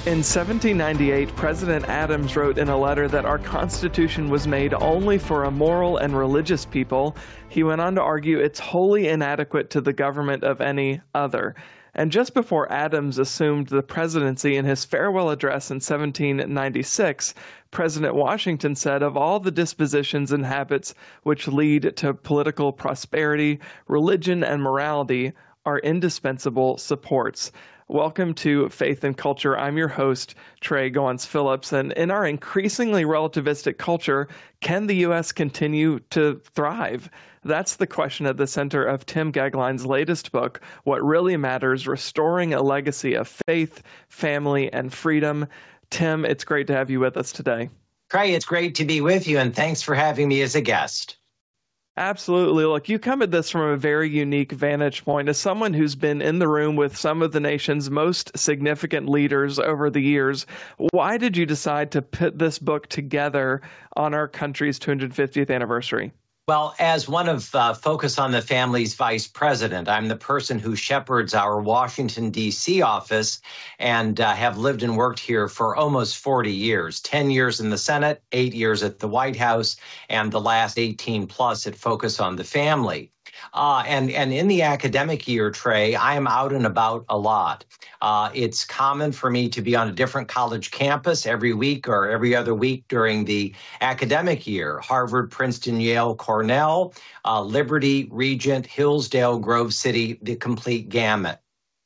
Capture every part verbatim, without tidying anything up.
In seventeen ninety-eight, President Adams wrote in a letter that our Constitution was made only for a moral and religious people. He went on to argue it's wholly inadequate to the government of any other. And just before Adams assumed the presidency, in his farewell address in seventeen ninety-six, President Washington said, "Of all the dispositions and habits which lead to political prosperity, religion and morality are indispensable supports." Welcome to Faith and Culture. I'm your host, Trey Goins-Phillips, and in our increasingly relativistic culture, can the U S continue to thrive? That's the question at the center of Tim Goeglein's latest book, What Really Matters: Restoring a Legacy of Faith, Family, and Freedom. Tim, it's great to have you with us today. Trey, it's great to be with you, and thanks for having me as a guest. Absolutely. Look, you come at this from a very unique vantage point. As someone who's been in the room with some of the nation's most significant leaders over the years, why did you decide to put this book together on our country's two hundred fiftieth anniversary? Well, as one of uh, Focus on the Family's vice president, I'm the person who shepherds our Washington, D C office and uh, have lived and worked here for almost forty years, ten years in the Senate, eight years at the White House, and the last eighteen plus at Focus on the Family. Uh, and, and in the academic year, Trey, I am out and about a lot. Uh, it's common for me to be on a different college campus every week or every other week during the academic year. Harvard, Princeton, Yale, Cornell, uh, Liberty, Regent, Hillsdale, Grove City, the complete gamut.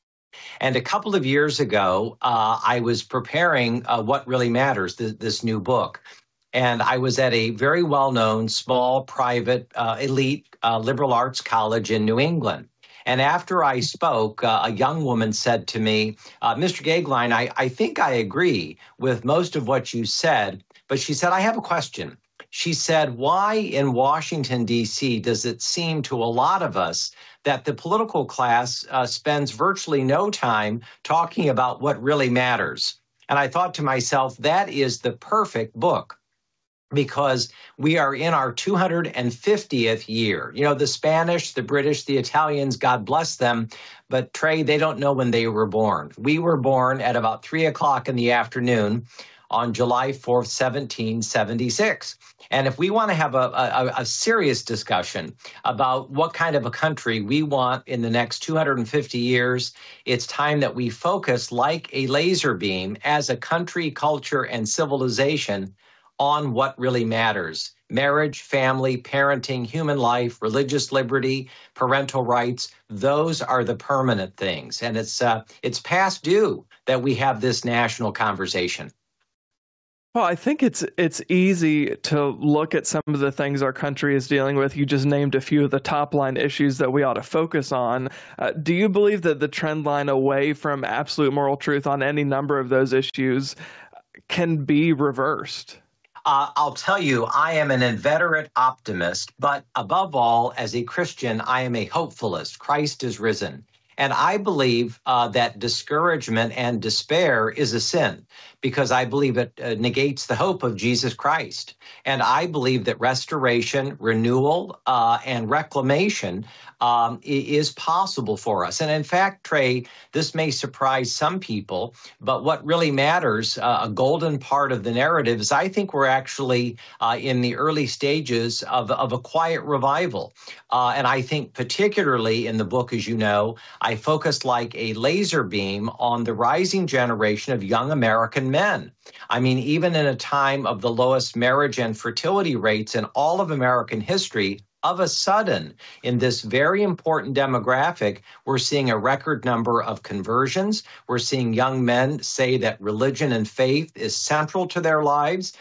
And a couple of years ago, uh, I was preparing uh, What Really Matters, th- this new book. And I was at a very well-known, small, private, uh, elite uh, liberal arts college in New England. And after I spoke, uh, a young woman said to me, uh, Mister Goeglein, I, I think I agree with most of what you said, but she said, I have a question. She said, why in Washington, D C does it seem to a lot of us that the political class uh, spends virtually no time talking about what really matters? And I thought to myself, that is the perfect book, because we are in our two hundred fiftieth year. You know, the Spanish, the British, the Italians, God bless them, but Trey, they don't know when they were born. We were born at about three o'clock in the afternoon on July fourth, seventeen seventy-six. And if we want to have a, a, a serious discussion about what kind of a country we want in the next two hundred fifty years, it's time that we focus like a laser beam as a country, culture, and civilization on what really matters: marriage, family, parenting, human life, religious liberty, parental rights. Those are the permanent things. And it's uh, it's past due that we have this national conversation. Well, I think it's it's easy to look at some of the things our country is dealing with. You just named a few of the top line issues that we ought to focus on. Uh, do you believe that the trend line away from absolute moral truth on any number of those issues can be reversed? Uh, I'll tell you, I am an inveterate optimist, but above all, as a Christian, I am a hopefulist. Christ is risen. And I believe uh, that discouragement and despair is a sin, because I believe it uh, negates the hope of Jesus Christ. And I believe that restoration, renewal, uh, and reclamation um, is possible for us. And in fact, Trey, this may surprise some people, but what really matters, uh, a golden part of the narrative, is I think we're actually uh, in the early stages of, of a quiet revival. Uh, and I think particularly in the book, as you know, I focused like a laser beam on the rising generation of young American men. I mean, even in a time of the lowest marriage and fertility rates in all of American history, of a sudden, in this very important demographic, we're seeing a record number of conversions. We're seeing young men say that religion and faith is central to their lives.